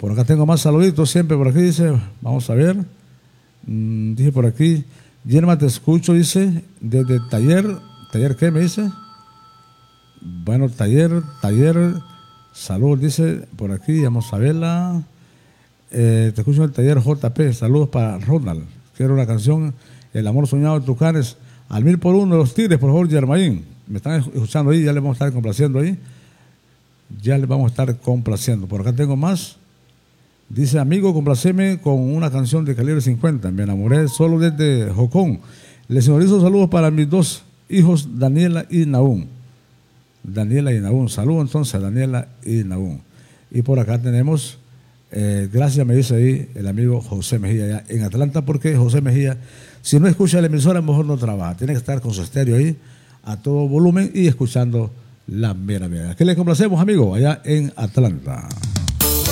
Por acá tengo más saluditos siempre por aquí, dice, vamos a ver. Dije por aquí, Yerma, te escucho, dice, desde ¿taller qué me dice? Bueno, taller, saludos, dice por aquí, vamos a verla. Te escucho en el taller JP, saludos para Ronald. Quiero una canción, El amor soñado de Tucanes, al 1000x1 de los Tigres, por favor, Yermaín. Me están escuchando ahí, ya les vamos a estar complaciendo ahí. Ya les vamos a estar complaciendo. Por acá tengo más. Dice, amigo, complaceme con una canción de Calibre 50. Me enamoré solo desde Jocón. Les signalizo saludos para mis dos hijos, Daniela y Nahum. Saludos entonces a Daniela y Nahum. Y por acá tenemos, gracias, me dice ahí el amigo José Mejía, allá en Atlanta, porque José Mejía, si no escucha la emisora, mejor no trabaja. Tiene que estar con su estéreo ahí a todo volumen y escuchando la mera. ¿Qué le complacemos, amigo, allá en Atlanta?